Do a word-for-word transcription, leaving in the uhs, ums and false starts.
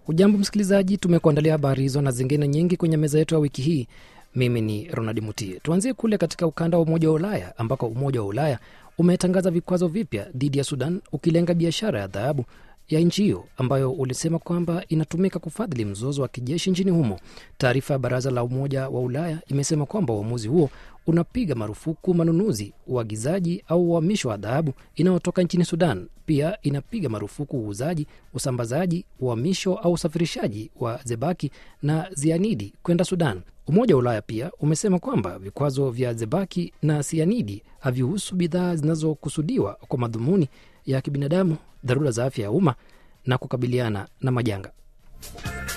Hujambo msikilizaji, tumekuandalia habari hizo na zingine nyingi kwenye meza yetu ya wiki hii. Mimi ni Ronald Mutie. Tuanzie kule katika ukanda wa Umoja wa Ulaya ambako Umoja wa Ulaya umetangaza vikwazo vipya dhidi ya Sudan ukilenga biashara ya dhahabu ya nchi hiyo ambayo ulisema kwamba inatumika kufadhili mzozo wa kijeshi nchini humo. Taarifa ya Baraza la Umoja wa Ulaya imesema kwamba uamuzi huo unapiga marufuku manunuzi, uagizaji au uhamisho wa dhahabu inayotoka nchini Sudan. Pia inapiga marufuku uuzaji, usambazaji, uhamisho au usafirishaji wa zebaki na zianidi kwenda Sudan. Umoja wa Ulaya pia umesema kwamba vikwazo vya zebaki na sianidi havihusu bidhaa zinazokusudiwa kwa madhumuni ya kibinadamu, dharura za afya ya umma na kukabiliana na majanga.